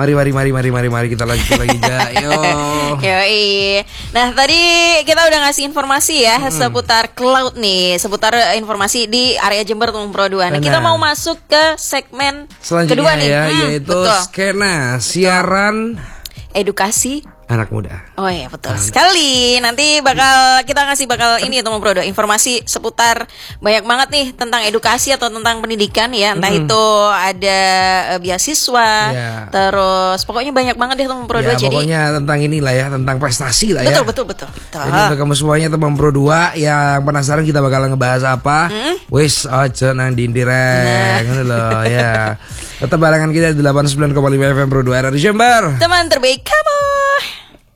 Mari kita lanjut lagi Yo. Yoi. Nah tadi kita udah ngasih informasi ya seputar cloud nih, seputar informasi di area Jember Tumong Pro 2. Nah kita mau masuk ke segmen kedua nih ya, yaitu skena siaran edukasi anak muda. Oh iya betul sekali. Nanti kita ngasih ini ya Tumong Pro 2, informasi seputar banyak banget nih tentang edukasi atau tentang pendidikan ya. Entah itu ada beasiswa, terus pokoknya banyak banget deh Tumong Pro 2. Jadi pokoknya tentang inilah ya, tentang prestasi lah ya. Betul. Jadi untuk kamu semuanya Tumong Pro 2 yang penasaran kita bakal ngebahas apa? Wis aja nang dindireng ngono loh ya. Tetap barengan kita di 89,5 FM Pro 2 RRI Jember. Teman terbaik kamu.